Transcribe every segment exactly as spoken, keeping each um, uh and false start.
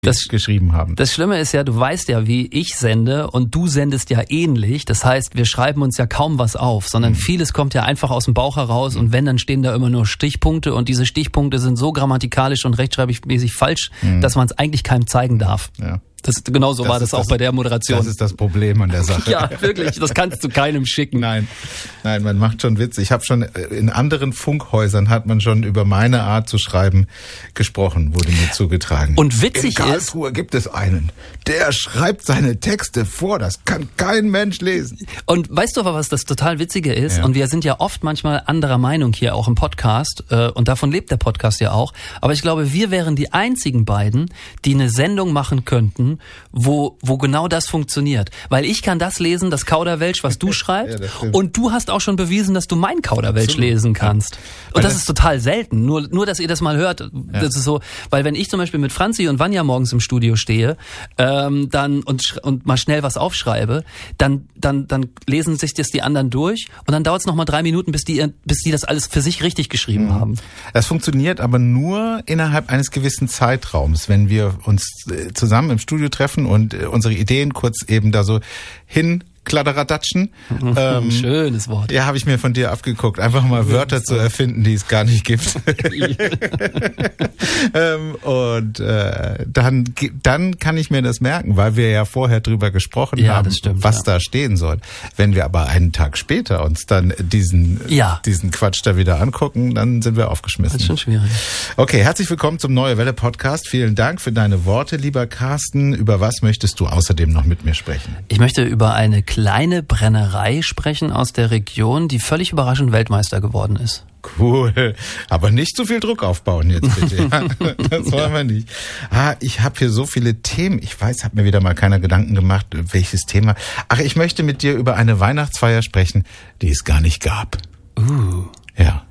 das, geschrieben haben. Das Schlimme ist ja, du weißt ja, wie ich sende und du sendest ja ähnlich. Das heißt, wir schreiben uns ja kaum was auf, sondern mhm. vieles kommt ja einfach aus dem Bauch heraus und wenn, dann stehen da immer nur Stichpunkte und diese Stichpunkte sind so grammatikalisch und rechtschreibmäßig falsch, mhm. dass man es eigentlich keinem zeigen darf. Ja. Das, genau so das war das auch das, bei der Moderation. Das ist das Problem an der Sache. Ja, wirklich, das kannst du keinem schicken. Nein, nein, man macht schon Witze. Ich habe schon, in anderen Funkhäusern hat man schon über meine Art zu schreiben gesprochen, wurde mir zugetragen. Und witzig in Karlsruhe ist, gibt es einen, der schreibt seine Texte vor, das kann kein Mensch lesen. Und weißt du aber, was das total Witzige ist? Ja. Und wir sind ja oft manchmal anderer Meinung hier auch im Podcast, äh, und davon lebt der Podcast ja auch. Aber ich glaube, wir wären die einzigen beiden, die eine Sendung machen könnten, wo wo genau das funktioniert. Weil ich kann das lesen, das Kauderwelsch, was du schreibst, ja, und du hast auch schon bewiesen, dass du mein Kauderwelsch Absolut. lesen kannst. Ja. Und das, das ist total selten. Nur nur, dass ihr das mal hört. Ja. Das ist so, weil wenn ich zum Beispiel mit Franzi und Vanja morgens im Studio stehe, ähm, dann und und mal schnell was aufschreibe, dann dann dann lesen sich das die anderen durch und dann dauert es noch mal drei Minuten, bis die bis die das alles für sich richtig geschrieben mhm. haben. Das funktioniert aber nur innerhalb eines gewissen Zeitraums, wenn wir uns zusammen im Studio treffen und unsere Ideen kurz eben da so hin Kladderadatschen. Ähm, Schönes Wort. Ja, habe ich mir von dir abgeguckt. Einfach mal Wörter zu erfinden, die es gar nicht gibt. ähm, und äh, dann dann kann ich mir das merken, weil wir ja vorher drüber gesprochen ja, haben, das stimmt, was ja. da stehen soll. Wenn wir aber einen Tag später uns dann diesen ja. diesen Quatsch da wieder angucken, dann sind wir aufgeschmissen. Das ist schon schwierig. Okay, herzlich willkommen zum Neue Welle Podcast. Vielen Dank für deine Worte, lieber Carsten. Über was möchtest du außerdem noch mit mir sprechen? Ich möchte über eine kleine Brennerei sprechen aus der Region, die völlig überraschend Weltmeister geworden ist. Cool, aber nicht zu viel Druck aufbauen jetzt bitte. Das wollen wir nicht. Ah, ich habe hier so viele Themen. Ich weiß, hat mir wieder mal keiner Gedanken gemacht, welches Thema. Ach, ich möchte mit dir über eine Weihnachtsfeier sprechen, die es gar nicht gab. Uh. Ja.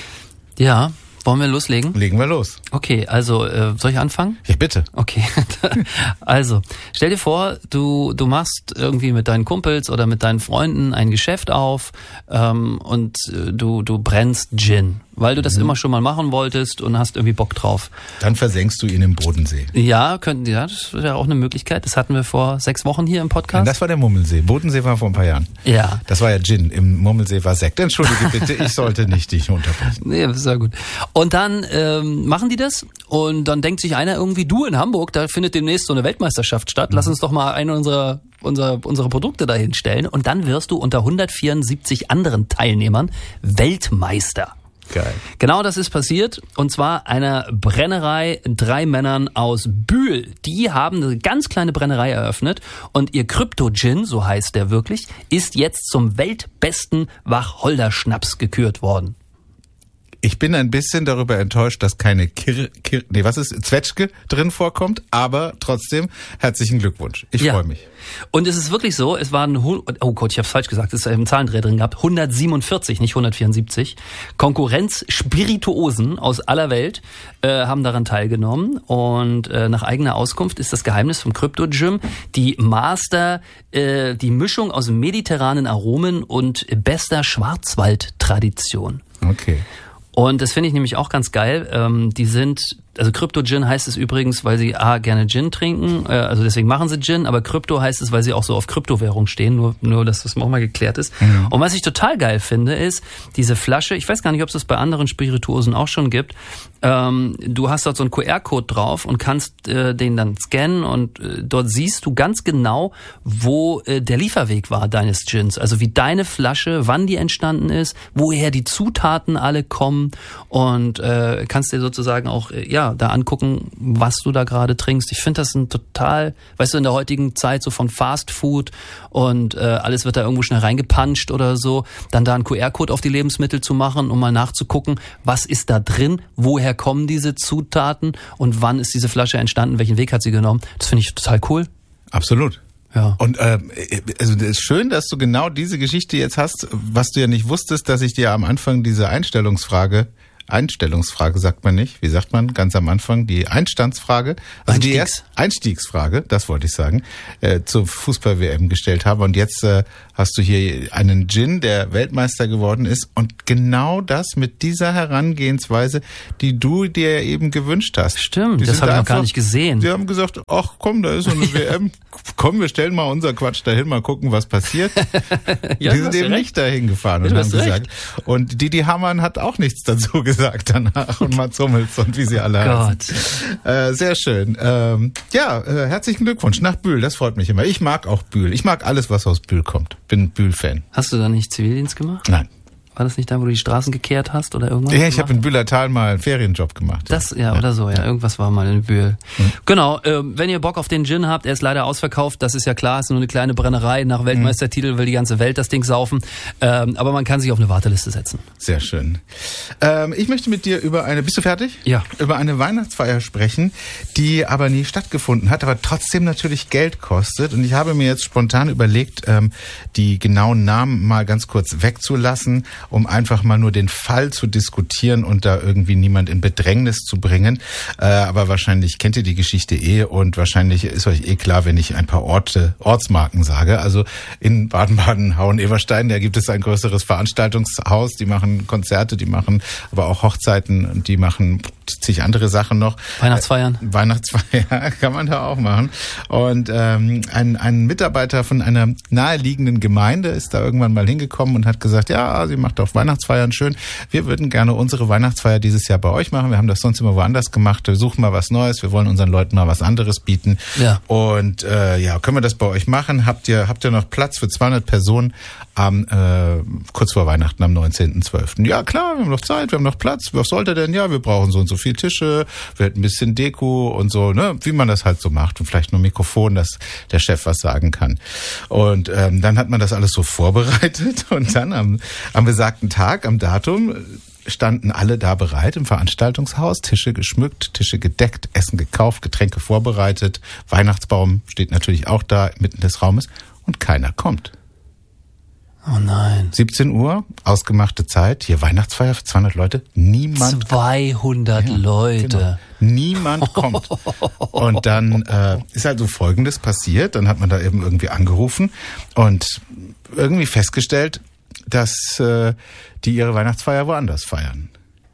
Ja. Wollen wir loslegen? Legen wir los. Okay, also äh, soll ich anfangen? Ja, bitte. Okay, also stell dir vor, du du machst irgendwie mit deinen Kumpels oder mit deinen Freunden ein Geschäft auf ähm, und äh, du du brennst Gin, weil du das mhm. immer schon mal machen wolltest und hast irgendwie Bock drauf. Dann versenkst du ihn im Bodensee. Ja, könnten, ja, das wäre auch eine Möglichkeit. Das hatten wir vor sechs Wochen hier im Podcast. Ja, das war der Mummelsee. Bodensee war vor ein paar Jahren. Ja. Das war ja Gin. Im Mummelsee war Sekt. Entschuldige bitte, ich sollte nicht dich unterbrechen. Nee, das ist ja gut. Und dann ähm, machen die das und dann denkt sich einer irgendwie, du in Hamburg, da findet demnächst so eine Weltmeisterschaft statt. Lass uns doch mal eine unserer unserer unsere Produkte dahin stellen und dann wirst du unter hundertvierundsiebzig anderen Teilnehmern Weltmeister. Geil. Genau das ist passiert und zwar einer Brennerei, drei Männern aus Bühl. Die haben eine ganz kleine Brennerei eröffnet und ihr Krypto-Gin, so heißt der wirklich, ist jetzt zum weltbesten Wacholderschnaps gekürt worden. Ich bin ein bisschen darüber enttäuscht, dass keine Kir, Kir nee, was ist, Zwetschge drin vorkommt, aber trotzdem herzlichen Glückwunsch. Ich ja. freue mich. Und es ist wirklich so, es waren, oh Gott, ich habe falsch gesagt, es ist im Zahlendreher drin gehabt, hundertsiebenundvierzig, nicht hundertvierundsiebzig, Konkurrenz-Spirituosen aus aller Welt äh, haben daran teilgenommen und äh, nach eigener Auskunft ist das Geheimnis vom Krypto-Gym die Master, äh, die Mischung aus mediterranen Aromen und bester Schwarzwald-Tradition. Okay. Und das finde ich nämlich auch ganz geil. Ähm, die sind, also Krypto-Gin heißt es übrigens, weil sie A, gerne Gin trinken, äh, also deswegen machen sie Gin, aber Krypto heißt es, weil sie auch so auf Kryptowährung stehen, nur, nur dass das auch mal geklärt ist. Mhm. Und was ich total geil finde, ist diese Flasche, ich weiß gar nicht, ob es das bei anderen Spirituosen auch schon gibt, ähm, du hast dort so einen Q R-Code drauf und kannst äh, den dann scannen und äh, dort siehst du ganz genau, wo äh, der Lieferweg war deines Gins, also wie deine Flasche, wann die entstanden ist, woher die Zutaten alle kommen und äh, kannst dir sozusagen auch, äh, ja, da angucken, was du da gerade trinkst. Ich finde das ein total, weißt du, in der heutigen Zeit so von Fast Food und äh, alles wird da irgendwo schnell reingepanscht oder so, dann da einen Q R-Code auf die Lebensmittel zu machen, um mal nachzugucken, was ist da drin, woher kommen diese Zutaten und wann ist diese Flasche entstanden, welchen Weg hat sie genommen. Das finde ich total cool. Absolut. Ja. Und äh, also es ist schön, dass du genau diese Geschichte jetzt hast, was du ja nicht wusstest, dass ich dir am Anfang diese Einstellungsfrage Einstellungsfrage sagt man nicht. Wie sagt man ganz am Anfang? Die Einstandsfrage. Also die erste Einstiegsfrage, das wollte ich sagen, äh, zur Fußball-W M gestellt habe. Und jetzt äh, hast du hier einen Gin, der Weltmeister geworden ist. Und genau das mit dieser Herangehensweise, die du dir eben gewünscht hast. Stimmt, die das habe ich noch gar nicht gesehen. Sie haben gesagt, ach komm, da ist so eine W M. Komm, wir stellen mal unser Quatsch dahin, mal gucken, was passiert. Ja, die sind eben recht. nicht dahin gefahren und ja, haben gesagt. Und Didi Hamann hat auch nichts dazu gesagt danach und Mats Hummels und wie sie alle oh heißen. Äh, sehr schön. Ähm, ja, äh, herzlichen Glückwunsch nach Bühl, das freut mich immer. Ich mag auch Bühl. Ich mag alles, was aus Bühl kommt. Bin Bühl-Fan. Hast du da nicht Zivildienst gemacht? Nein. War das nicht da, wo du die Straßen gekehrt hast oder irgendwas? Ja, ich habe in Bühlertal mal einen Ferienjob gemacht. Das, ja, ja, oder so, ja. Irgendwas war mal in Bühl. Mhm. Genau, äh, wenn ihr Bock auf den Gin habt, er ist leider ausverkauft, das ist ja klar, ist nur eine kleine Brennerei. Nach Weltmeistertitel mhm. will die ganze Welt das Ding saufen. Ähm, aber man kann sich auf eine Warteliste setzen. Sehr schön. Ähm, ich möchte mit dir über eine, bist du fertig? Ja. Über eine Weihnachtsfeier sprechen, die aber nie stattgefunden hat, aber trotzdem natürlich Geld kostet. Und ich habe mir jetzt spontan überlegt, ähm, die genauen Namen mal ganz kurz wegzulassen, um einfach mal nur den Fall zu diskutieren und da irgendwie niemand in Bedrängnis zu bringen. Äh, aber wahrscheinlich kennt ihr die Geschichte eh und wahrscheinlich ist euch eh klar, wenn ich ein paar Orte, Ortsmarken sage. Also in Baden-Baden, Hauen-Eberstein, da gibt es ein größeres Veranstaltungshaus. Die machen Konzerte, die machen aber auch Hochzeiten und die machen zig andere Sachen noch. Weihnachtsfeiern. Äh, Weihnachtsfeier kann man da auch machen. Und ähm, ein, ein Mitarbeiter von einer naheliegenden Gemeinde ist da irgendwann mal hingekommen und hat gesagt, ja, sie macht auch Weihnachtsfeiern. Weihnachtsfeiern schön. Wir würden gerne unsere Weihnachtsfeier dieses Jahr bei euch machen. Wir haben das sonst immer woanders gemacht. Wir suchen mal was Neues. Wir wollen unseren Leuten mal was anderes bieten. Ja. Und äh, ja, können wir das bei euch machen? Habt ihr habt ihr noch Platz für zweihundert Personen am äh, kurz vor Weihnachten am neunzehnten zwölften? Ja klar, wir haben noch Zeit, wir haben noch Platz. Was sollte denn? Ja, wir brauchen so und so viel Tische. Wir hätten ein bisschen Deko und so, ne, wie man das halt so macht und vielleicht nur Mikrofon, dass der Chef was sagen kann. Und ähm, dann hat man das alles so vorbereitet und dann am am besagten Tag am Datum standen alle da bereit im Veranstaltungshaus, Tische geschmückt, Tische gedeckt, Essen gekauft, Getränke vorbereitet, Weihnachtsbaum steht natürlich auch da mitten des Raumes und keiner kommt. Oh nein. siebzehn Uhr, ausgemachte Zeit, hier Weihnachtsfeier für zweihundert Leute, niemand zweihundert ja, Leute. Genau. Niemand kommt. Und dann äh, ist also Folgendes passiert, dann hat man da eben irgendwie angerufen und irgendwie festgestellt, dass äh, die ihre Weihnachtsfeier woanders feiern.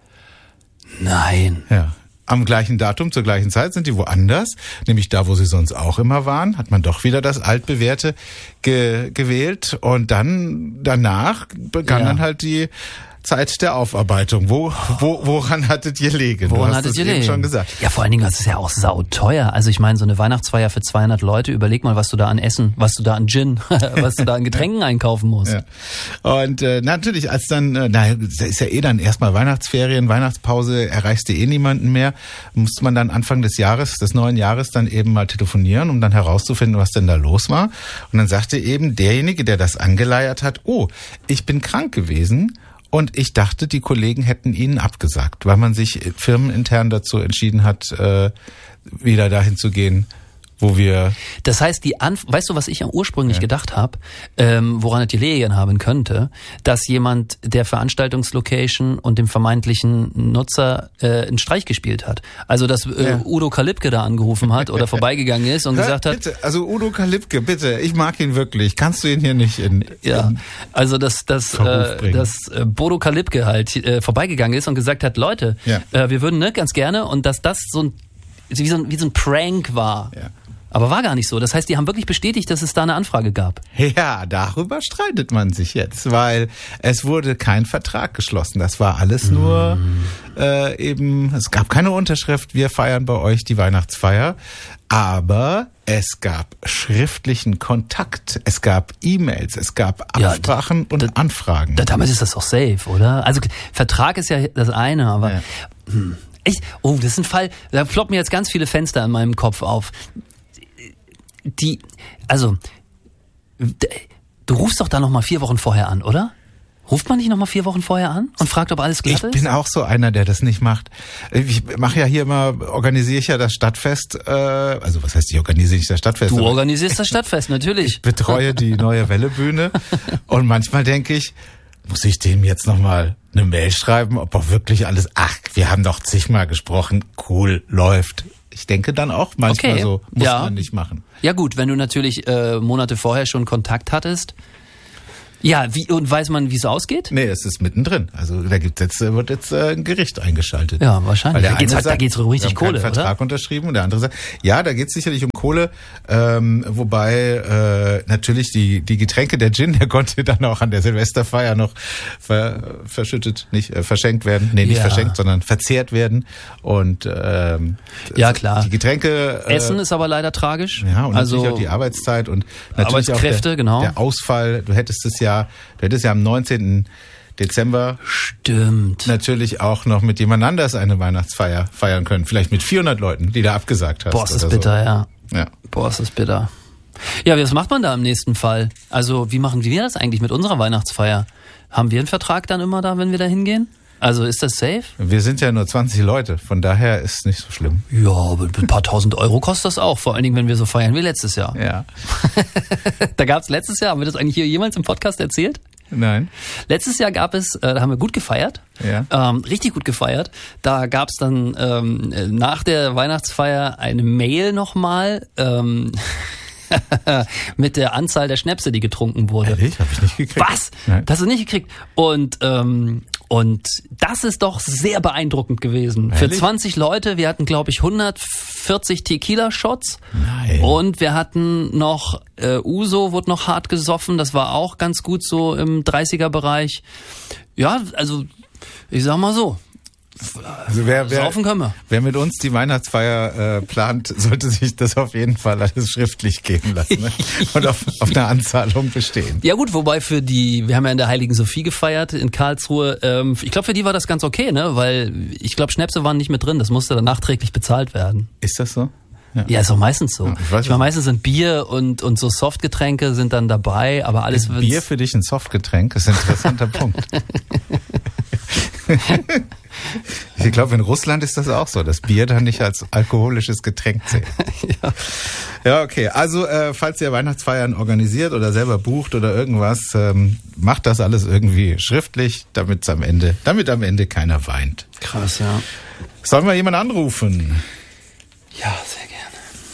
Nein. Ja. Am gleichen Datum, zur gleichen Zeit sind die woanders, nämlich da, wo sie sonst auch immer waren, hat man doch wieder das altbewährte ge- gewählt und dann danach begann ja. dann halt die Zeit der Aufarbeitung. Wo, wo, woran hattet ihr gelegen? Woran du hast hattet es ihr eben gelegen? schon gesagt. Ja, vor allen Dingen, das ist ja auch sauteuer. Also ich meine, so eine Weihnachtsfeier für zweihundert Leute, überleg mal, was du da an Essen, was du da an Gin, was du da an Getränken einkaufen musst. Ja. Und äh, natürlich, als dann, äh, na, ist ja eh dann erstmal Weihnachtsferien, Weihnachtspause, erreichst du eh niemanden mehr, musste man dann Anfang des Jahres, des neuen Jahres dann eben mal telefonieren, um dann herauszufinden, was denn da los war. Und dann sagte eben derjenige, der das angeleiert hat, oh, ich bin krank gewesen. Und ich dachte, die Kollegen hätten ihnen abgesagt, weil man sich firmenintern dazu entschieden hat, äh, wieder dahin zu gehen, wo wir... Das heißt, die Anf- weißt du, was ich ursprünglich ja. gedacht habe, ähm, woran es gelegen haben könnte, dass jemand der Veranstaltungslocation und dem vermeintlichen Nutzer äh, einen Streich gespielt hat. Also, dass äh, ja. Udo Kalibke da angerufen hat oder vorbeigegangen ist und Hör, gesagt hat... Bitte, also Udo Kalibke, bitte, ich mag ihn wirklich. Kannst du ihn hier nicht in... Ja, in also dass, dass, äh, dass äh, Bodo Kalibke halt äh, vorbeigegangen ist und gesagt hat, Leute, ja. äh, wir würden ne, ganz gerne und dass das so ein wie so ein, wie so ein Prank war. Ja. Aber war gar nicht so. Das heißt, die haben wirklich bestätigt, dass es da eine Anfrage gab. Ja, darüber streitet man sich jetzt, weil es wurde kein Vertrag geschlossen. Das war alles nur mm. äh, eben, es gab keine Unterschrift, wir feiern bei euch die Weihnachtsfeier. Aber es gab schriftlichen Kontakt, es gab E-Mails, es gab Absprachen ja, und da, Anfragen. Da, damals ist das doch safe, oder? Also Vertrag ist ja das eine, aber... Ja. Hm. Echt? Oh, das ist ein Fall, da ploppen mir jetzt ganz viele Fenster in meinem Kopf auf. Die, also, du rufst doch da noch mal vier Wochen vorher an, oder? Ruft man nicht noch mal vier Wochen vorher an und fragt, ob alles glatt ist? Ich bin auch so einer, der das nicht macht. Ich mache ja hier immer, organisiere ich ja das Stadtfest, äh, also was heißt, ich organisiere nicht das Stadtfest? Du organisierst das Stadtfest, natürlich. Ich betreue die Neue Welle Bühne und manchmal denke ich, muss ich dem jetzt nochmal eine Mail schreiben, ob auch wirklich alles, ach, wir haben doch zigmal gesprochen, cool, läuft. Ich denke dann auch manchmal okay. so, muss ja. man nicht machen. Ja gut, wenn du natürlich äh, Monate vorher schon Kontakt hattest. Ja, wie, und weiß man, wie es ausgeht? Nee, es ist mittendrin. Also da gibt's jetzt, wird jetzt äh, ein Gericht eingeschaltet. Ja, wahrscheinlich. Da geht's, sagt, da geht's richtig wir haben Kohle, keinen Vertrag oder? unterschrieben und der andere sagt, ja, da geht's sicherlich um Kohle, ähm, wobei äh, natürlich die die Getränke, der Gin, der konnte dann auch an der Silvesterfeier noch ver, verschüttet, nicht äh, verschenkt werden, nee, nicht ja. verschenkt, sondern verzehrt werden und ähm, ja klar. Die Getränke äh, Essen ist aber leider tragisch. Ja, und also natürlich auch die Arbeitszeit und natürlich Arbeitskräfte, auch der, genau. der Ausfall. Du hättest es ja, du hättest ja am neunzehnten Dezember Stimmt. natürlich auch noch mit jemand anders eine Weihnachtsfeier feiern können. Vielleicht mit vierhundert Leuten, die da abgesagt hast. Boah, ist das oder bitter, so. ja. ja. Boah, ist das bitter. Ja, was macht man da im nächsten Fall? Also, wie machen wir das eigentlich mit unserer Weihnachtsfeier? Haben wir einen Vertrag dann immer da, wenn wir da hingehen? Also, ist das safe? Wir sind ja nur zwanzig Leute, von daher ist es nicht so schlimm. Ja, aber ein paar tausend Euro kostet das auch, vor allen Dingen, wenn wir so feiern wie letztes Jahr. Ja. Da gab es letztes Jahr, haben wir das eigentlich hier jemals im Podcast erzählt? Nein. Letztes Jahr gab es, äh, da haben wir gut gefeiert, Ja. ähm, richtig gut gefeiert. Da gab es dann ähm, nach der Weihnachtsfeier eine Mail nochmal ähm, mit der Anzahl der Schnäpse, die getrunken wurde. Ehrlich? Hab ich nicht gekriegt. Was? Nein. Das hast du nicht gekriegt. Und ähm, und das ist doch sehr beeindruckend gewesen. Ehrlich? Für zwanzig Leute, wir hatten, glaube ich, hundertvierzig Tequila-Shots. Nein. Und wir hatten noch, äh, Uso wurde noch hart gesoffen. Das war auch ganz gut so im dreißiger-Bereich. Ja, also ich sag mal so. Also wer, wer, Saufen können wir. wer mit uns die Weihnachtsfeier äh, plant, sollte sich das auf jeden Fall alles schriftlich geben lassen ne? und auf, auf eine Anzahlung bestehen. Ja gut, wobei für die, wir haben ja in der Heiligen Sophie gefeiert in Karlsruhe. Ähm, ich glaube, für die war das ganz okay, ne? Weil ich glaube, Schnäpse waren nicht mit drin. Das musste dann nachträglich bezahlt werden. Ist das so? Ja, ja ist auch meistens so. Ja, ich weiß ich meine, meistens sind Bier und und so Softgetränke sind dann dabei, aber alles Ist Bier für dich ein Softgetränk? Das ist ein interessanter Punkt. Ich glaube, in Russland ist das auch so, dass Bier dann nicht als alkoholisches Getränk zählt. ja. Ja, okay. Also, äh, falls ihr Weihnachtsfeiern organisiert oder selber bucht oder irgendwas, ähm, macht das alles irgendwie schriftlich, damit am Ende, damit am Ende keiner weint. Krass, ja. Sollen wir jemanden anrufen? Ja, sehr gerne.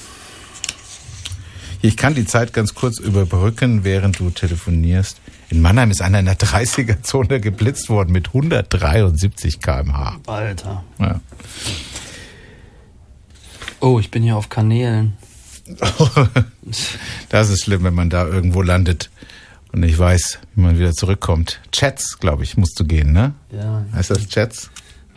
Ich kann die Zeit ganz kurz überbrücken, während du telefonierst. In Mannheim ist einer in der dreißiger-Zone geblitzt worden mit hundertdreiundsiebzig Kilometer pro Stunde. Alter. Ja. Oh, ich bin hier auf Kanälen. Das ist schlimm, wenn man da irgendwo landet und nicht weiß, wie man wieder zurückkommt. Chats, glaube ich, musst du gehen, ne? Ja. Heißt das Chats?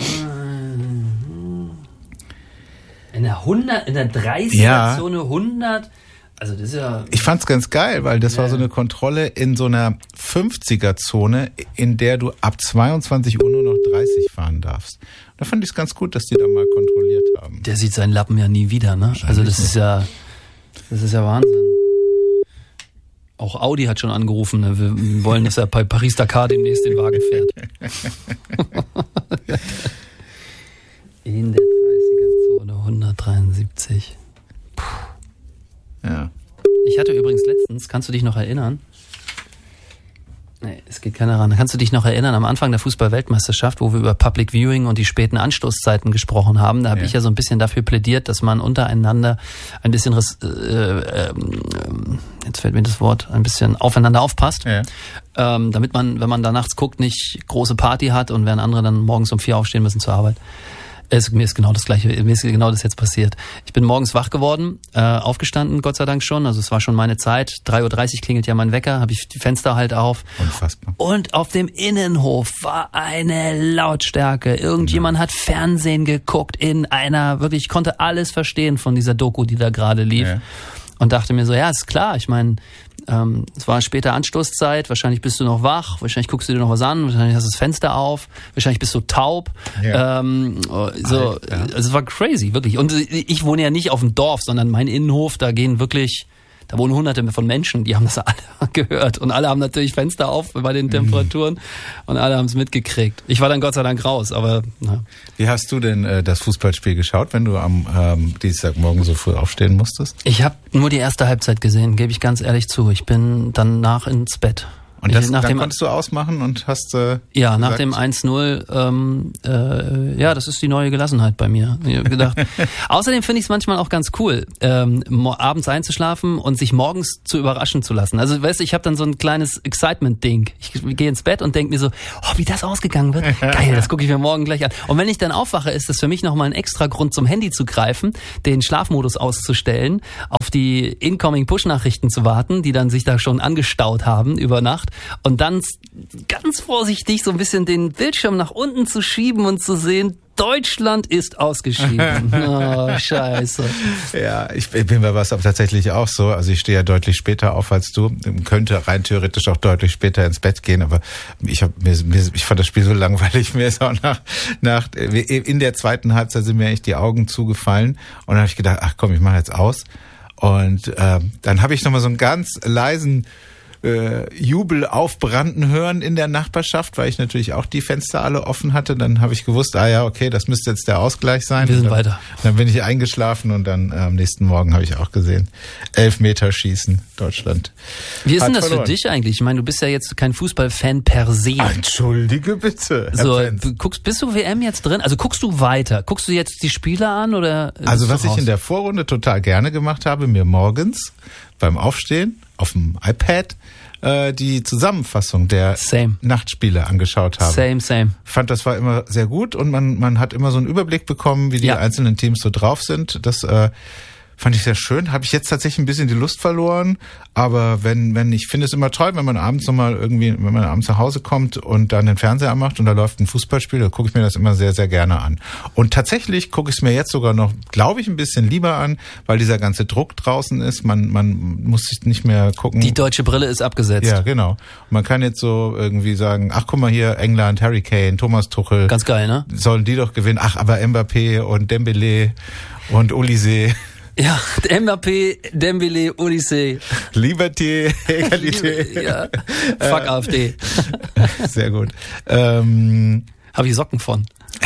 In der hundert, in der dreißiger-Zone hundert. Also das ist ja. Ich fand's ganz geil, weil das Ja. war so eine Kontrolle in so einer fünfziger-Zone, in der du ab zweiundzwanzig Uhr nur noch dreißig fahren darfst. Da fand ich es ganz gut, dass die da mal kontrolliert haben. Der sieht seinen Lappen ja nie wieder, ne? Also das ist ja, das ist ja Wahnsinn. Auch Audi hat schon angerufen, ne? Wir wollen, dass er bei Paris-Dakar demnächst den Wagen fährt. In der dreißiger-Zone hundertdreiundsiebzig. Puh. Ja. Ich hatte übrigens letztens, kannst du dich noch erinnern? Nee, es geht keiner ran. Kannst du dich noch erinnern, am Anfang der Fußball-Weltmeisterschaft, wo wir über Public Viewing und die späten Anstoßzeiten gesprochen haben, da habe Ja. ich ja so ein bisschen dafür plädiert, dass man untereinander ein bisschen, äh, äh, jetzt fällt mir das Wort, ein bisschen aufeinander aufpasst, Ja. ähm, damit man, wenn man da nachts guckt, nicht große Party hat und während andere dann morgens um vier aufstehen müssen zur Arbeit. Es, mir ist genau das Gleiche, mir ist genau das jetzt passiert. Ich bin morgens wach geworden, äh, aufgestanden, Gott sei Dank schon, also es war schon meine Zeit. drei Uhr dreißig klingelt ja mein Wecker, habe ich die Fenster halt auf. Unfassbar. Und auf dem Innenhof war eine Lautstärke. Irgendjemand hat Fernsehen geguckt in einer, wirklich, ich konnte alles verstehen von dieser Doku, die da gerade lief. Ja. Und dachte mir so, ja, ist klar, ich meine, ähm, es war später Anstoßzeit, wahrscheinlich bist du noch wach, wahrscheinlich guckst du dir noch was an, wahrscheinlich hast du das Fenster auf, wahrscheinlich bist du taub. Ja. Ähm, so, Alter. also es war crazy, wirklich. Und ich wohne ja nicht auf dem Dorf, sondern mein Innenhof, da gehen wirklich, da wohnen hunderte von Menschen, die haben das alle gehört. Und alle haben natürlich Fenster auf bei den Temperaturen und alle haben es mitgekriegt. Ich war dann Gott sei Dank raus, aber na. Wie hast du denn äh, das Fußballspiel geschaut, wenn du am ähm, Dienstagmorgen so früh aufstehen musstest? Ich habe nur die erste Halbzeit gesehen, gebe ich ganz ehrlich zu. Ich bin danach ins Bett. Und das, nach dann dem, konntest du ausmachen und hast äh, Ja, gesagt, nach dem eins null, ähm, äh, ja, das ist die neue Gelassenheit bei mir. Ich hab gedacht. Außerdem finde ich es manchmal auch ganz cool, ähm, abends einzuschlafen und sich morgens zu überraschen zu lassen. Also weißt du, ich habe dann so ein kleines Excitement-Ding. Ich gehe ins Bett und denke mir so, oh, wie das ausgegangen wird. Geil, das gucke ich mir morgen gleich an. Und wenn ich dann aufwache, ist das für mich nochmal ein extra Grund, zum Handy zu greifen, den Schlafmodus auszustellen, auf die Incoming-Push-Nachrichten zu warten, die dann sich da schon angestaut haben über Nacht. Und dann ganz vorsichtig so ein bisschen den Bildschirm nach unten zu schieben und zu sehen, Deutschland ist ausgeschieden. Oh, scheiße. Ja, ich bin bei was aber tatsächlich auch so. Also ich stehe ja deutlich später auf als du. Könnte rein theoretisch auch deutlich später ins Bett gehen, aber ich habe mir, mir ich fand das Spiel so langweilig. Mir ist auch nach nach in der zweiten Halbzeit sind mir echt die Augen zugefallen und dann habe ich gedacht, ach komm, ich mache jetzt aus. Und äh, dann habe ich nochmal so einen ganz leisen äh, Jubel aufbranden hören in der Nachbarschaft, weil ich natürlich auch die Fenster alle offen hatte. Dann habe ich gewusst, ah ja, okay, das müsste jetzt der Ausgleich sein. Wir sind dann, weiter. Dann bin ich eingeschlafen und dann äh, am nächsten Morgen habe ich auch gesehen, Elfmeterschießen, Deutschland. Wie ist denn das verloren. für dich eigentlich? Ich meine, du bist ja jetzt kein Fußballfan per se. Entschuldige bitte, Herr So, Prenz. guckst, bist du W M jetzt drin? Also guckst du weiter? Guckst du jetzt die Spiele an oder? Also bist was du ich raus? in der Vorrunde total gerne gemacht habe, mir morgens beim Aufstehen auf dem iPad äh, die Zusammenfassung der Same. Nachtspiele angeschaut habe. Same, same. Ich fand, das war immer sehr gut und man man hat immer so einen Überblick bekommen, wie die Ja. einzelnen Teams so drauf sind. Das äh, fand ich sehr schön. Habe ich jetzt tatsächlich ein bisschen die Lust verloren, aber wenn wenn ich finde es immer toll, wenn man abends nochmal irgendwie, wenn man abends nach Hause kommt und dann den Fernseher anmacht und da läuft ein Fußballspiel, da gucke ich mir das immer sehr, sehr gerne an. Und tatsächlich gucke ich es mir jetzt sogar noch, glaube ich, ein bisschen lieber an, weil dieser ganze Druck draußen ist. Man man muss sich nicht mehr gucken. Die deutsche Brille ist abgesetzt. Ja, genau. Und man kann jetzt so irgendwie sagen, ach guck mal hier, England, Harry Kane, Thomas Tuchel. Ganz geil, ne? Sollen die doch gewinnen. Ach, aber Mbappé und Dembélé und Olise. Ja, Mbappé, Dembélé, Odyssey. Liberté, Egalité. Ja. Fuck AfD. Sehr gut. Ähm, Habe ich Socken von.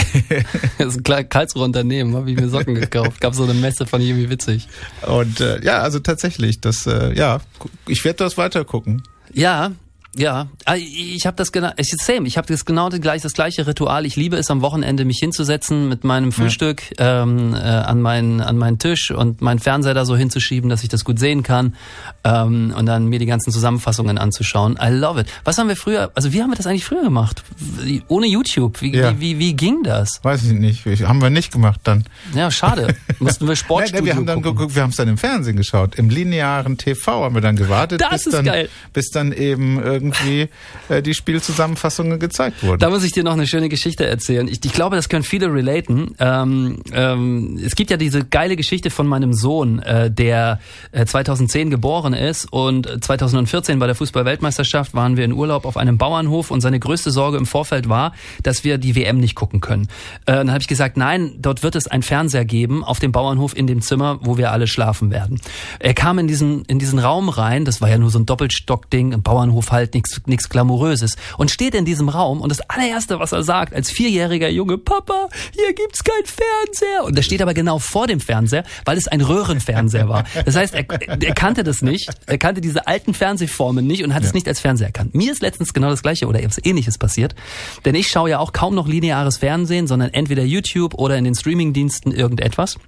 Das ist ein Kle- Karlsruher Unternehmen, habe ich mir Socken gekauft. Gab so eine Messe, fand ich irgendwie witzig. und äh, ja, also tatsächlich, das äh, ja, ich werde das weiter gucken. Ja, ja. Ich habe das genau, es ist same. Ich habe das genau das gleiche, das gleiche Ritual. Ich liebe es am Wochenende, mich hinzusetzen mit meinem Frühstück ja. ähm, äh, an meinen an meinen Tisch und meinen Fernseher da so hinzuschieben, dass ich das gut sehen kann ähm, und dann mir die ganzen Zusammenfassungen anzuschauen. I love it. Was haben wir früher? Also wie haben wir das eigentlich früher gemacht? Ohne YouTube? Wie Ja. wie, wie wie ging das? Weiß ich nicht, haben wir nicht gemacht dann. Ja, schade. Mussten wir Sportstudio Nein, wir haben dann gucken. geguckt, wir haben es dann im Fernsehen geschaut. Im linearen T V haben wir dann gewartet, Das bis ist dann geil. bis dann eben irgendwie äh, die Spielzusammenfassungen gezeigt wurden. Da muss ich dir noch eine schöne Geschichte erzählen. Ich, ich glaube, das können viele relaten. Ähm, ähm, es gibt ja diese geile Geschichte von meinem Sohn, äh, der äh, zweitausendzehn geboren ist und zweitausendvierzehn bei der Fußball-Weltmeisterschaft waren wir in Urlaub auf einem Bauernhof und seine größte Sorge im Vorfeld war, dass wir die W M nicht gucken können. Äh, dann habe ich gesagt, nein, dort wird es einen Fernseher geben auf dem Bauernhof in dem Zimmer, wo wir alle schlafen werden. Er kam in diesen in diesen Raum rein, das war ja nur so ein Doppelstockding, im Bauernhof halt, nichts nichts Glamouröses, und steht in diesem Raum und das allererste, was er sagt als vierjähriger Junge, Papa, hier gibt's kein Fernseher. Und der steht aber genau vor dem Fernseher, weil es ein Röhrenfernseher war. Das heißt, er, er kannte das nicht, er kannte diese alten Fernsehformen nicht und hat ja. es nicht als Fernseher erkannt. Mir ist letztens genau das Gleiche oder etwas Ähnliches passiert, denn ich schaue ja auch kaum noch lineares Fernsehen, sondern entweder YouTube oder in den Streamingdiensten irgendetwas.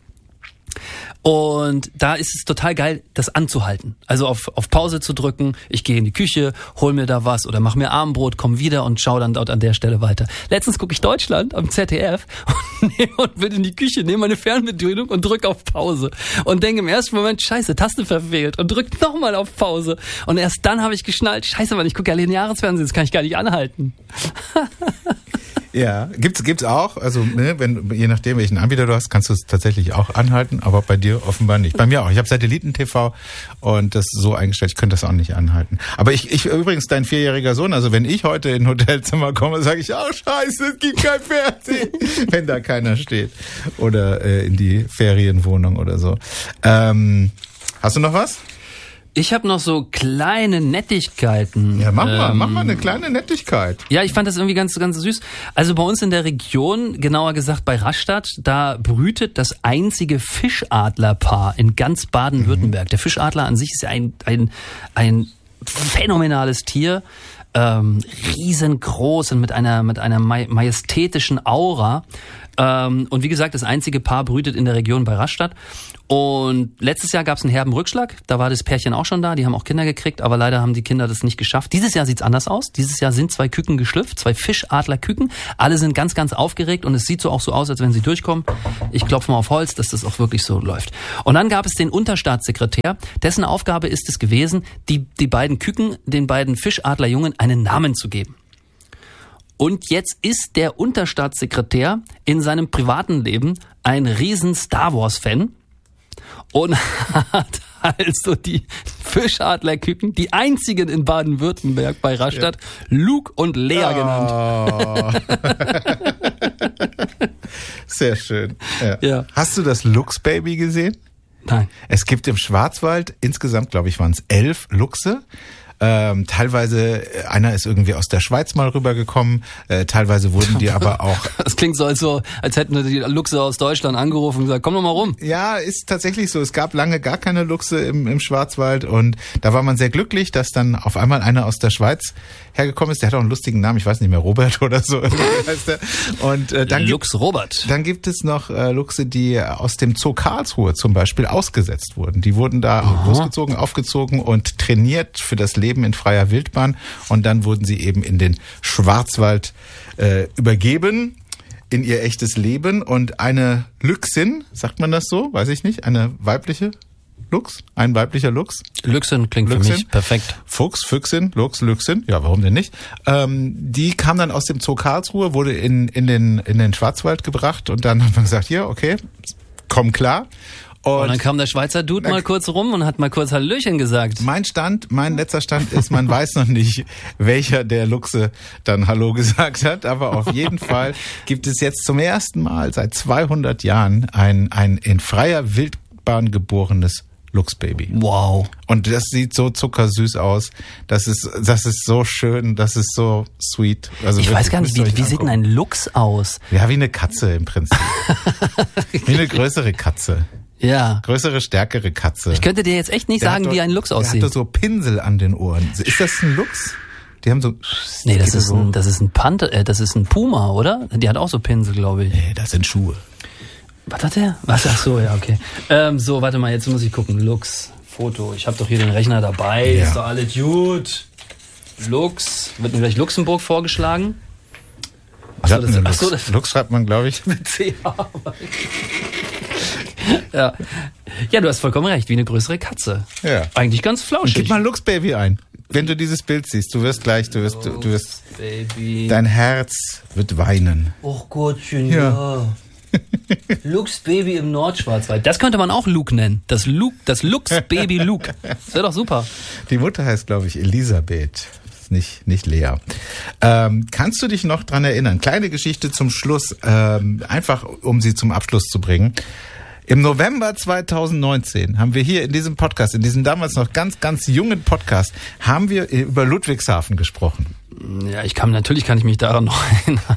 Und da ist es total geil, das anzuhalten. Also auf, auf Pause zu drücken, ich gehe in die Küche, hol mir da was oder mach mir Abendbrot, komm wieder und schau dann dort an der Stelle weiter. Letztens gucke ich Deutschland am Z D F und, und bin in die Küche, nehme meine Fernbedienung und drück auf Pause. Und denke im ersten Moment, scheiße, Taste verfehlt und drück nochmal auf Pause. Und erst dann habe ich geschnallt, scheiße, Mann, ich gucke ja lineares Fernsehen, das kann ich gar nicht anhalten. Ja, gibt's gibt's auch. Also ne, wenn je nachdem welchen Anbieter du hast, kannst du es tatsächlich auch anhalten, aber bei dir offenbar nicht. Bei mir auch. Ich habe Satelliten-T V und das so eingestellt, ich könnte das auch nicht anhalten. Aber ich, ich übrigens dein vierjähriger Sohn. Also wenn ich heute in ein Hotelzimmer komme, sage ich, oh Scheiße, es gibt kein Fernsehen, wenn da keiner steht oder äh, in die Ferienwohnung oder so. Ähm, hast du noch was? Ich habe noch so kleine Nettigkeiten. Ja, mach mal, ähm, mach mal eine kleine Nettigkeit. Ja, ich fand das irgendwie ganz, ganz süß. Also bei uns in der Region, genauer gesagt bei Rastatt, da brütet das einzige Fischadlerpaar in ganz Baden-Württemberg. Mhm. Der Fischadler an sich ist ja ein, ein, ein phänomenales Tier. ähm, riesengroß und mit einer mit einer majestätischen Aura. Ähm, und wie gesagt, das einzige Paar brütet in der Region bei Rastatt. Und letztes Jahr gab es einen herben Rückschlag. Da war das Pärchen auch schon da. Die haben auch Kinder gekriegt, aber leider haben die Kinder das nicht geschafft. Dieses Jahr sieht's anders aus. Dieses Jahr sind zwei Küken geschlüpft, zwei Fischadlerküken. Alle sind ganz, ganz aufgeregt und es sieht so auch so aus, als wenn sie durchkommen. Ich klopfe mal auf Holz, dass das auch wirklich so läuft. Und dann gab es den Unterstaatssekretär. Dessen Aufgabe ist es gewesen, die, die beiden Küken, den beiden Fischadlerjungen einen Namen zu geben. Und jetzt ist der Unterstaatssekretär in seinem privaten Leben ein riesen Star Wars-Fan und hat also die Fischadlerküken, die einzigen in Baden-Württemberg bei Rastatt, ja. Luke und Lea oh. genannt. Sehr schön. Ja. Ja. Hast du das Luchs-Baby gesehen? Nein. Es gibt im Schwarzwald, insgesamt glaube ich waren es elf Luchse. Ähm, teilweise, einer ist irgendwie aus der Schweiz mal rübergekommen, äh, teilweise wurden die aber auch... Das klingt so, als, so, als hätten die Luchse aus Deutschland angerufen und gesagt, komm doch mal rum. Ja, ist tatsächlich so. Es gab lange gar keine Luchse im, im Schwarzwald und da war man sehr glücklich, dass dann auf einmal einer aus der Schweiz hergekommen ist. Der hat auch einen lustigen Namen, ich weiß nicht mehr, Robert oder so heißt der. Und, äh, dann Lux gibt, Robert. Dann gibt es noch äh, Luchse, die aus dem Zoo Karlsruhe zum Beispiel ausgesetzt wurden. Die wurden da Aha. losgezogen, aufgezogen und trainiert für das Leben in freier Wildbahn und dann wurden sie eben in den Schwarzwald äh, übergeben in ihr echtes Leben und eine Luchsin, sagt man das so? Weiß ich nicht. Eine weibliche Luchs? Ein weiblicher Luchs? Luchsin klingt Luchsin. Für mich perfekt. Fuchs, Füchsin, Luchs, Luchsin. Ja, warum denn nicht? Ähm, die kam dann aus dem Zoo Karlsruhe, wurde in, in, den, in den Schwarzwald gebracht und dann hat man gesagt, hier, okay, komm klar. Und, und dann kam der Schweizer Dude mal kurz rum und hat mal kurz Hallöchen gesagt. Mein Stand, mein letzter Stand ist, man weiß noch nicht, welcher der Luchse dann Hallo gesagt hat, aber auf jeden Fall gibt es jetzt zum ersten Mal seit zweihundert Jahren ein, ein in freier Wildbahn geborenes Luchsbaby. Wow. Und das sieht so zuckersüß aus. Das ist, das ist so schön, das ist so sweet. Also ich weiß gar nicht, wie, wie sieht denn ein Luchs aus? Ja, wie eine Katze im Prinzip. Wie eine größere Katze. Ja. Größere, stärkere Katze. Ich könnte dir jetzt echt nicht der sagen, doch, wie ein Luchs aussieht. Der hat doch so Pinsel an den Ohren. Ist das ein Luchs? Die haben so... Nee, das ist, so ein, das ist ein Panther, äh, das ist ein Puma, oder? Die hat auch so Pinsel, glaube ich. Nee, das sind Schuhe. Was hat der? Was? Ach so, ja, okay. Ähm, so, warte mal, jetzt muss ich gucken. Luchs, Foto. Ich habe doch hier den Rechner dabei. Ja. Ist doch alles gut. Luchs. Wird mir gleich Luxemburg vorgeschlagen? Achso, das, ach so, das Lux schreibt man, glaube ich. Mit C H. Ja. Ja, du hast vollkommen recht, wie eine größere Katze. Ja. Eigentlich ganz flauschig. Gib mal Lux Baby ein. Wenn du dieses Bild siehst, du wirst gleich, du wirst, du, du wirst, Baby. Dein Herz wird weinen. Och Gottchen, ja. ja. Lux Baby im Nordschwarzwald. Das könnte man auch Luke nennen. Das Luke, das Lux Baby Luke. Das wäre doch super. Die Mutter heißt, glaube ich, Elisabeth. Nicht, nicht Lea. Ähm, kannst du dich noch dran erinnern? Kleine Geschichte zum Schluss, ähm, einfach um sie zum Abschluss zu bringen. Im November zweitausendneunzehn haben wir hier in diesem Podcast, in diesem damals noch ganz, ganz jungen Podcast, haben wir über Ludwigshafen gesprochen. Ja, ich kann, natürlich kann ich mich daran noch erinnern.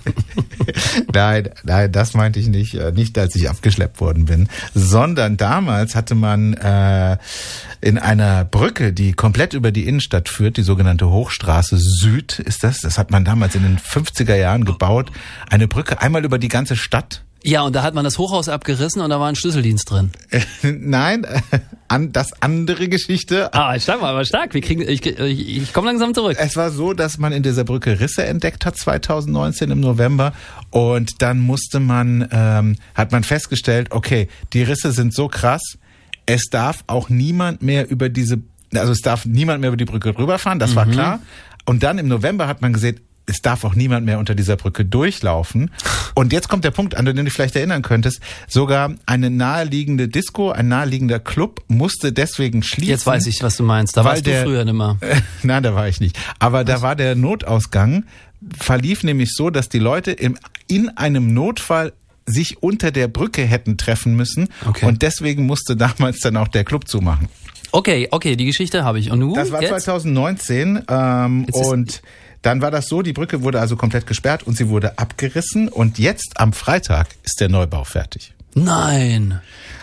Nein, nein, das meinte ich nicht. Nicht, als ich abgeschleppt worden bin, sondern damals hatte man äh, in einer Brücke, die komplett über die Innenstadt führt, die sogenannte Hochstraße Süd ist das. Das hat man damals in den fünfziger Jahren gebaut. Eine Brücke einmal über die ganze Stadt. Ja, und da hat man das Hochhaus abgerissen und da war ein Schlüsseldienst drin. Nein, an, das andere Geschichte. Ah, stark, aber stark. Wir kriegen, ich, ich, ich komme langsam zurück. Es war so, dass man in dieser Brücke Risse entdeckt hat zweitausendneunzehn im November und dann musste man, ähm, hat man festgestellt, okay, die Risse sind so krass, es darf auch niemand mehr über diese, also es darf niemand mehr über die Brücke rüberfahren, das mhm. war klar. Und dann im November hat man gesehen, es darf auch niemand mehr unter dieser Brücke durchlaufen. Und jetzt kommt der Punkt, an den du dich vielleicht erinnern könntest. Sogar eine naheliegende Disco, ein naheliegender Club musste deswegen schließen. Jetzt weiß ich, was du meinst. Da warst der, du früher nicht mehr. Äh, nein, da war ich nicht. Aber was? Da war der Notausgang, verlief nämlich so, dass die Leute im, in einem Notfall sich unter der Brücke hätten treffen müssen. Okay. Und deswegen musste damals dann auch der Club zumachen. Okay, okay, die Geschichte habe ich. Und du, das war jetzt? zweitausendneunzehn ähm, und dann war das so, die Brücke wurde also komplett gesperrt und sie wurde abgerissen und jetzt am Freitag ist der Neubau fertig. Nein.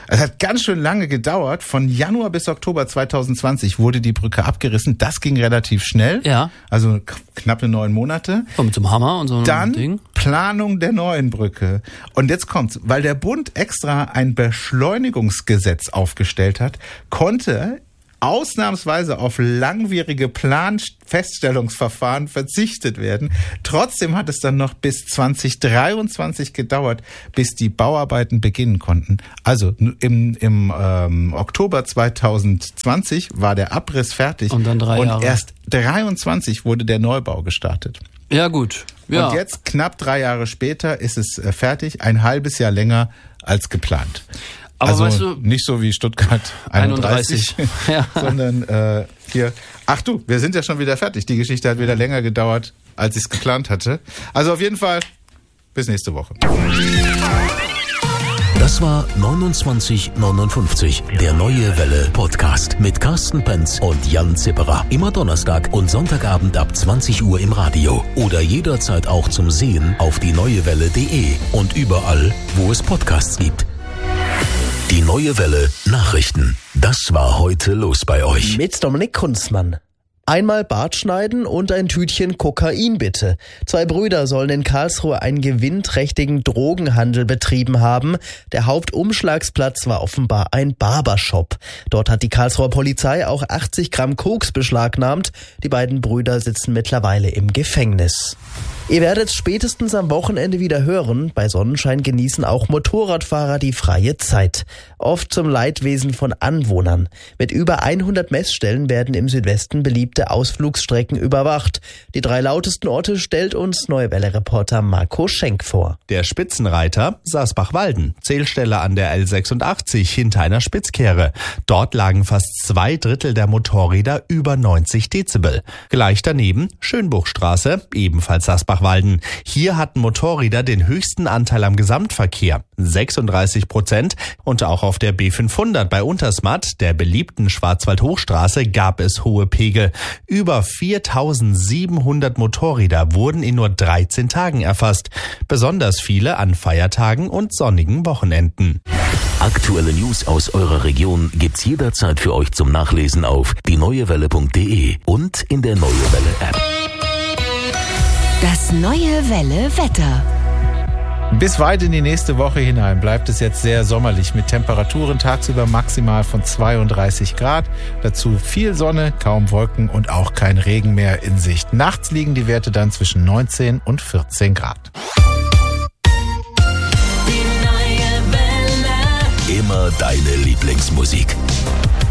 Es hat ganz schön lange gedauert. Von Januar bis Oktober zweitausendzwanzig wurde die Brücke abgerissen. Das ging relativ schnell. Ja. Also knappe neun Monate. Und mit so einem Hammer und so einem Dann Ding. Planung der neuen Brücke. Und jetzt kommt's. Weil der Bund extra ein Beschleunigungsgesetz aufgestellt hat, konnte ausnahmsweise auf langwierige Planfeststellungsverfahren verzichtet werden. Trotzdem hat es dann noch bis zwanzig dreiundzwanzig gedauert, bis die Bauarbeiten beginnen konnten. Also im, im ähm, Oktober zweitausendzwanzig war der Abriss fertig und, dann drei und Jahre. erst dreiundzwanzig wurde der Neubau gestartet. Ja gut. Ja. Und jetzt, knapp drei Jahre später, ist es äh, fertig, ein halbes Jahr länger als geplant. Aber also weißt du, nicht so wie Stuttgart einunddreißig, einunddreißig. Ja. sondern äh, hier. Ach du, wir sind ja schon wieder fertig. Die Geschichte hat wieder länger gedauert, als ich es geplant hatte. Also auf jeden Fall, bis nächste Woche. Das war neunundzwanzig neunundfünfzig, der Neue Welle Podcast mit Carsten Penz und Jan Zipperer. Immer Donnerstag und Sonntagabend ab zwanzig Uhr im Radio oder jederzeit auch zum Sehen auf die neue welle punkt de und überall, wo es Podcasts gibt. Die Neue Welle Nachrichten. Das war heute los bei euch. Mit Dominik Kunzmann. Einmal Bart schneiden und ein Tütchen Kokain bitte. Zwei Brüder sollen in Karlsruhe einen gewinnträchtigen Drogenhandel betrieben haben. Der Hauptumschlagsplatz war offenbar ein Barbershop. Dort hat die Karlsruher Polizei auch achtzig Gramm Koks beschlagnahmt. Die beiden Brüder sitzen mittlerweile im Gefängnis. Ihr werdet spätestens am Wochenende wieder hören, bei Sonnenschein genießen auch Motorradfahrer die freie Zeit. Oft zum Leidwesen von Anwohnern. Mit über hundert Messstellen werden im Südwesten beliebte Ausflugsstrecken überwacht. Die drei lautesten Orte stellt uns Neue Welle-Reporter Marco Schenk vor. Der Spitzenreiter Saasbach-Walden, Zählstelle an der L sechsundachtzig hinter einer Spitzkehre. Dort lagen fast zwei Drittel der Motorräder über neunzig Dezibel. Gleich daneben Schönbuchstraße, ebenfalls Saasbach-Walden. Hier hatten Motorräder den höchsten Anteil am Gesamtverkehr, sechsunddreißig Prozent. Und auch auf der B fünfhundert bei Untersmatt, der beliebten Schwarzwald-Hochstraße, gab es hohe Pegel. Über viertausendsiebenhundert Motorräder wurden in nur dreizehn Tagen erfasst. Besonders viele an Feiertagen und sonnigen Wochenenden. Aktuelle News aus eurer Region gibt's jederzeit für euch zum Nachlesen auf die neue welle punkt de und in der Neue Welle App. Das Neue Welle Wetter. Bis weit in die nächste Woche hinein bleibt es jetzt sehr sommerlich mit Temperaturen tagsüber maximal von zweiunddreißig Grad. Dazu viel Sonne, kaum Wolken und auch kein Regen mehr in Sicht. Nachts liegen die Werte dann zwischen neunzehn und vierzehn Grad. Die Neue Welle. Immer deine Lieblingsmusik.